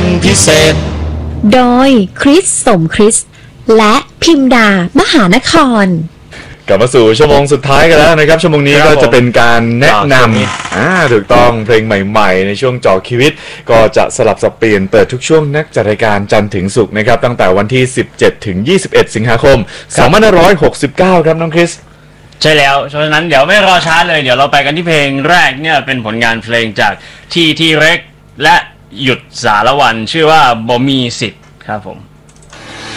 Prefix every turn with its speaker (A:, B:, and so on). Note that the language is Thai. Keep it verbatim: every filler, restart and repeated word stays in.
A: พิเศษ
B: โดยคริสสมคริสและพิมดามหานคร
C: กลับมาสู่ชั่วโมงสุดท้ายกันแล้วนะครับชั่วโมงนี้ก็จะเป็นการแนะนำอ่าถูกต้องเพลงใหม่ๆในช่วงเจาะชีวิตก็จะสลับสับเปลี่ยนเปิดทุกช่วงนักจัดรายการจันทร์ถึงศุกร์นะครับตั้งแต่วันที่สิบเจ็ดถึงยี่สิบเอ็ดสิงหาคมสองพันห้าร้อยหกสิบเก้าครับน้องคริส
A: ใช่แล้วฉะนั้นเดี๋ยวไม่รอช้าเลยเดี๋ยวเราไปกันที่เพลงแรกเนี่ยเป็นผลงานเพลงจากทีทีเร็กและหยุดสารวันชื่อว่าบ่มีสิทธิ์ครับผม